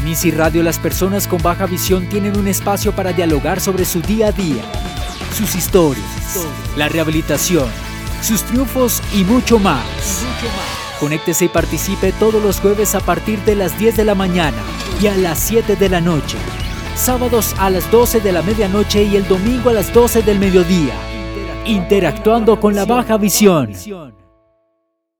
En Easy Radio, las personas con baja visión tienen un espacio para dialogar sobre su día a día, sus historias, la rehabilitación, sus triunfos y mucho más. Conéctese y participe todos los jueves a partir de las 10 de la mañana y a las 7 de la noche. Sábados a las 12 de la medianoche y el domingo a las 12 del mediodía. Interactuando con la baja visión.